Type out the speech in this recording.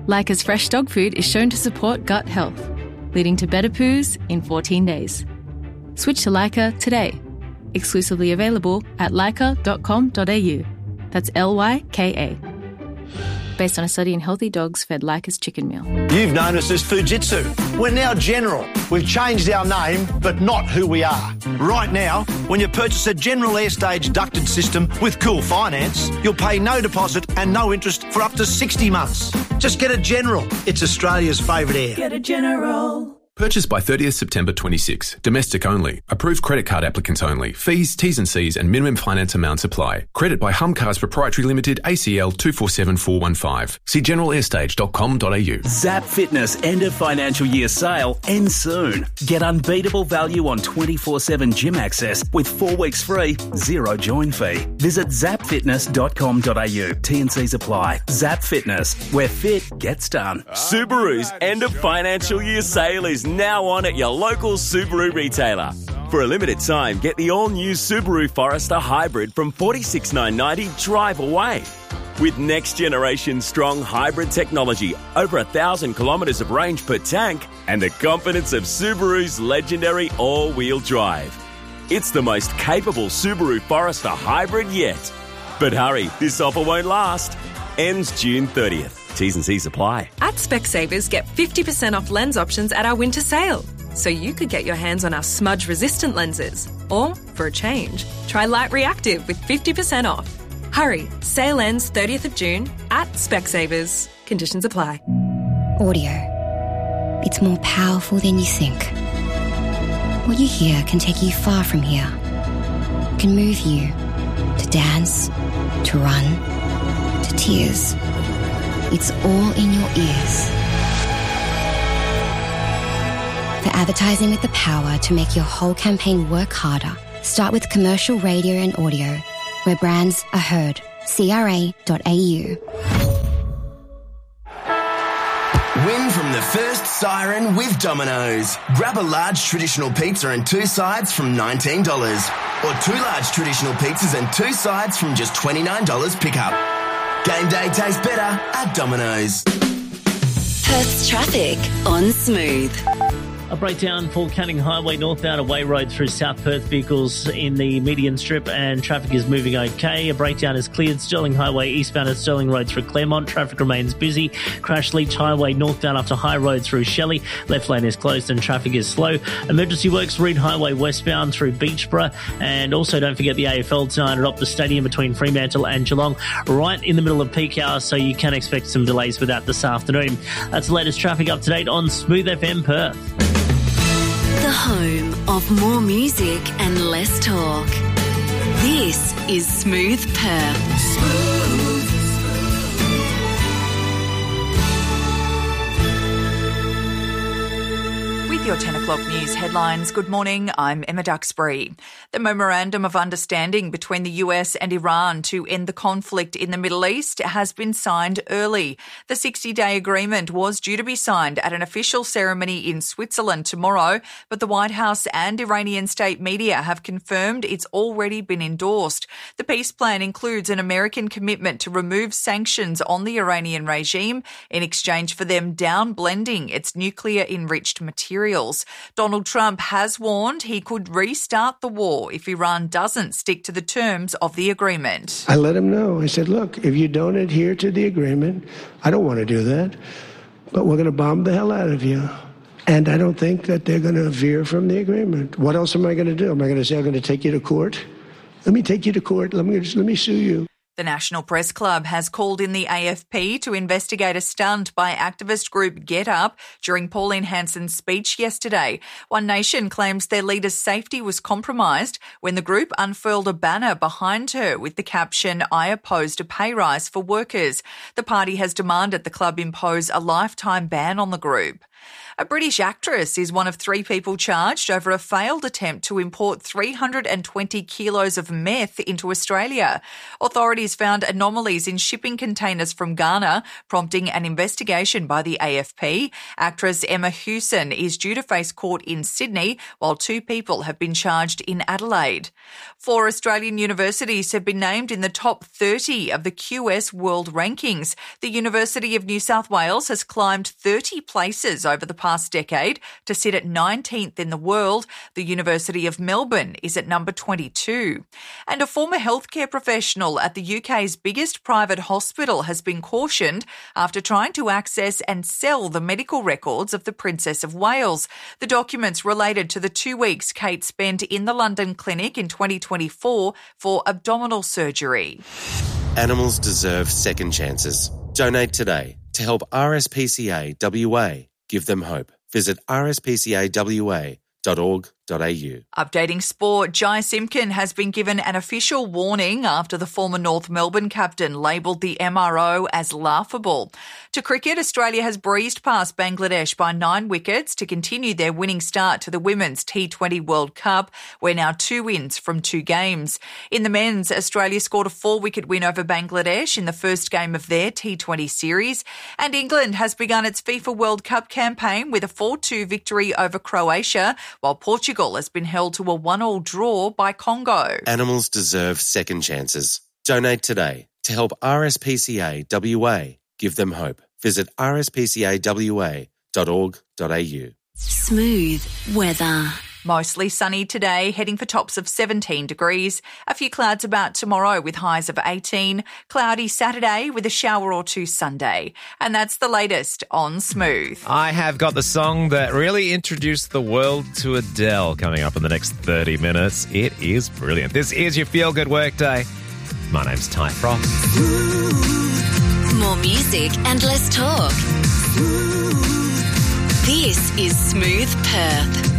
Leica's fresh dog food is shown to support gut health, leading to better poos in 14 days. Switch to Leica today. Exclusively available at leica.com.au. That's Lyka. Based on a study in healthy dogs fed Leica's chicken meal. You've known us as Fujitsu. We're now General. We've changed our name, but not who we are. Right now, when you purchase a General Airstage ducted system with Cool Finance, you'll pay no deposit and no interest for up to 60 months. Just get a General. It's Australia's favourite air. Get a General. Purchased by 30th September 26. Domestic only. Approved credit card applicants only. Fees, T's and C's and minimum finance amounts apply. Credit by Humcars Proprietary Limited, ACL 247415. See generalairstage.com.au. Zap Fitness end of financial year sale ends soon. Get unbeatable value on 24/7 gym access with 4 weeks free, zero join fee. Visit zapfitness.com.au. T&Cs apply. Zap Fitness, where fit gets done. Subaru's end of financial year sale is now on at your local Subaru retailer. For a limited time, get the all-new Subaru Forester Hybrid from $46,990 drive away. With next-generation strong hybrid technology, over 1,000 kilometres of range per tank, and the confidence of Subaru's legendary all-wheel drive. It's the most capable Subaru Forester Hybrid yet. But hurry, this offer won't last. Ends June 30th. T's and C's apply. At Specsavers, get 50% off lens options at our winter sale. So you could get your hands on our smudge-resistant lenses. Or, for a change, try Light Reactive with 50% off. Hurry, sale ends 30th of June at Specsavers. Conditions apply. Audio. It's more powerful than you think. What you hear can take you far from here. Can move you to dance, to run, to tears. It's all in your ears. For advertising with the power to make your whole campaign work harder, start with commercial radio and audio, where brands are heard. CRA.au. Win from the first siren with Domino's. Grab a large traditional pizza and 2 sides from $19. Or 2 large traditional pizzas and 2 sides from just $29 pickup. Game day tastes better at Domino's. Perth's traffic on Smooth. A breakdown for Canning Highway northbound away road through South Perth. Vehicles in the median strip and traffic is moving okay. A breakdown is cleared. Stirling Highway eastbound at Stirling Road through Claremont. Traffic remains busy. Crash Leach Highway northbound after High Road through Shelley. Left lane is closed and traffic is slow. Emergency works Reed Highway westbound through Beachborough. And also don't forget the AFL tonight at Optus Stadium between Fremantle and Geelong. Right in the middle of peak hour, so you can expect some delays with that this afternoon. That's the latest traffic up to date on Smooth FM Perth. The home of more music and less talk. This is Smooth Perth. Smooth. With your 10 o'clock news headlines, good morning, I'm Emma Duxbury. The Memorandum of Understanding between the US and Iran to end the conflict in the Middle East has been signed early. The 60-day agreement was due to be signed at an official ceremony in Switzerland tomorrow, but the White House and Iranian state media have confirmed it's already been endorsed. The peace plan includes an American commitment to remove sanctions on the Iranian regime in exchange for them downblending its nuclear-enriched materials. Donald Trump has warned he could restart the war if Iran doesn't stick to the terms of the agreement. I let him know. I said, look, if you don't adhere to the agreement, I don't want to do that, but we're going to bomb the hell out of you. And I don't think that they're going to veer from the agreement. What else am I going to do? Am I going to say I'm going to take you to court? Let me take you to court. Let me sue you. The National Press Club has called in the AFP to investigate a stunt by activist group Get Up during Pauline Hanson's speech yesterday. One Nation claims their leader's safety was compromised when the group unfurled a banner behind her with the caption, "I opposed a pay rise for workers." The party has demanded the club impose a lifetime ban on the group. A British actress is one of 3 people charged over a failed attempt to import 320 kilos of meth into Australia. Authorities found anomalies in shipping containers from Ghana, prompting an investigation by the AFP. Actress Emma Hewson is due to face court in Sydney, while 2 people have been charged in Adelaide. 4 Australian universities have been named in the top 30 of the QS World Rankings. The University of New South Wales has climbed 30 places over the past decade to sit at 19th in the world. The University of Melbourne is at number 22. And a former healthcare professional at the UK's biggest private hospital has been cautioned after trying to access and sell the medical records of the Princess of Wales. The documents related to the 2 weeks Kate spent in the London clinic in 2024 for abdominal surgery. Animals deserve second chances. Donate today to help RSPCA WA. Give them hope. Visit rspcawa.org.au. Updating sport, Jai Simpkin has been given an official warning after the former North Melbourne captain labelled the MRO as laughable. To cricket, Australia has breezed past Bangladesh by 9 wickets to continue their winning start to the Women's T20 World Cup. We're now 2 wins from 2 games. In the men's, Australia scored a 4-wicket win over Bangladesh in the first game of their T20 series. And England has begun its FIFA World Cup campaign with a 4-2 victory over Croatia, while Portugal has been held to a 1-1 draw by Congo. Animals deserve second chances. Donate today to help RSPCA WA. Give them hope. Visit rspcawa.org.au. Smooth weather. Mostly sunny today, heading for tops of 17 degrees. A few clouds about tomorrow with highs of 18. Cloudy Saturday with a shower or 2 Sunday. And that's the latest on Smooth. I have got the song that really introduced the world to Adele coming up in the next 30 minutes. It is brilliant. This is your Feel Good Workday. My name's Ty Frost. More music and less talk. This is Smooth Perth.